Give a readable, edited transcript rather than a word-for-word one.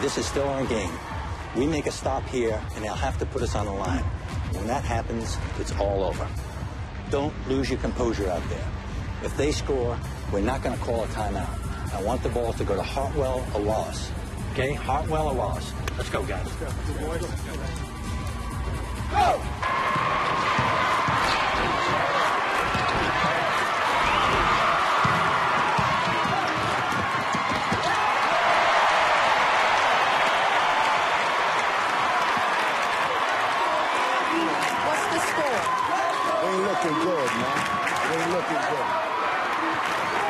this is still our game. We make a stop here, and they'll have to put us on the line. When that happens, it's all over. Don't lose your composure out there. If they score, we're not going to call a timeout. I want the ball to go to Hartwell or Wallace. Okay? Hartwell or Wallace. Let's go, guys. Let's go. Go! Looking good, man. They looking good.